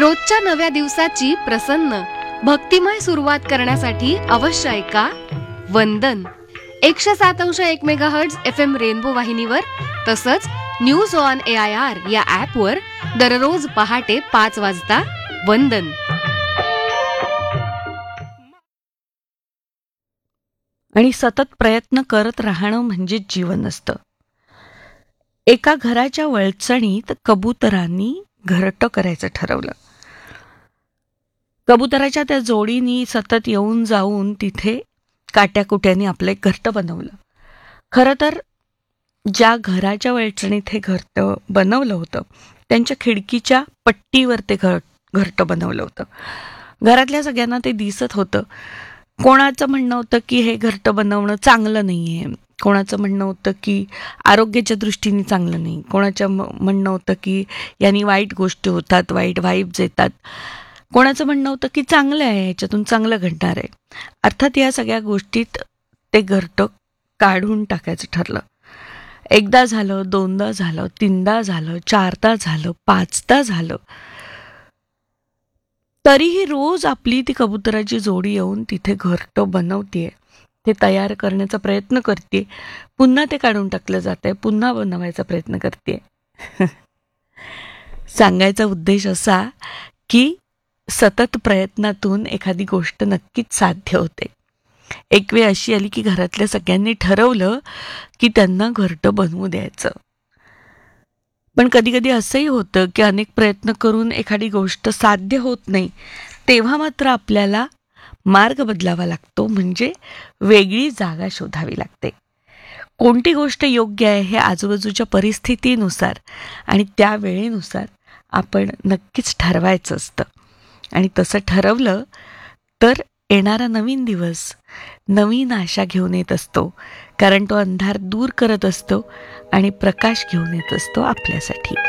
रोजच्या नव्या दिवसाची प्रसन्न भक्तिमय सुरुवात करण्यासाठी अवश्य ऐका वंदन 107.1 मेगाहर्ट्झ FM रेनबो वाहिनीवर, तसंच न्यूज ऑन AIR या ॲपवर दररोज पहाटे 5 वाजता वंदन. आणि सतत प्रयत्न करत राहणं म्हणजे जीवन असतं. एका घराच्या वळचणीत कबुतरांनी घरटं करायचं ठरवलं. कबुतराच्या त्या जोडीनी सतत येऊन जाऊन तिथे काट्याकुट्याने आपलं एक घरटं बनवलं. खरं तर ज्या घराच्या वळचणीत हे घरटं बनवलं होतं त्यांच्या खिडकीच्या पट्टीवर ते घरटं बनवलं होतं. घरातल्या सगळ्यांना ते दिसत होतं. कोणाचं म्हणणं होतं की हे घरटं बनवणं चांगलं नाही आहे, कोणाचं म्हणणं होतं की आरोग्याच्या दृष्टीने चांगलं नाही, कोणाचं म्हणणं होतं की यांनी वाईट गोष्टी होतात, वाईट वाईब्स येतात, कोणाचं म्हणणं होतं की चांगलं आहे, ह्याच्यातून चांगलं घडणार आहे. अर्थात या सगळ्या गोष्टीत ते घरटं काढून टाकायचं ठरलं. एकदा झालं, दोनदा झालं, तीनदा झालं, चारदा झालं, पाचदा झालं. तरीही रोज आपली ती कबुतराची जोडी येऊन तिथे घरटं बनवतेय, ते तयार करण्याचा प्रयत्न करते, पुन्हा ते काढून टाकलं जातंय, पुन्हा बनवायचा प्रयत्न करते. सांगायचा उद्देश असा की सतत प्रयत्नातून एखादी गोष्ट नक्कीच साध्य होते. एक वेळ अशी आली की घरातल्या सगळ्यांनी ठरवलं की त्यांना घरटं बनवू द्यायचं. पण कधी कधी असंही होतं की अनेक प्रयत्न करून एखादी गोष्ट साध्य होत नाही, तेव्हा मात्र आपल्याला मार्ग बदलावा लागतो, म्हणजे वेगळी जागा शोधावी लागते. कोणती गोष्ट योग्य आहे हे आजूबाजूच्या परिस्थितीनुसार आणि त्या वेळेनुसार आपण नक्कीच ठरवायचं असतं. आणि तसं ठरवलं तर येणारा नवीन दिवस नवीन आशा घेऊन येत असतो, कारण तो अंधार दूर करत असतो आणि प्रकाश घेऊन येत असतो आपल्यासाठी.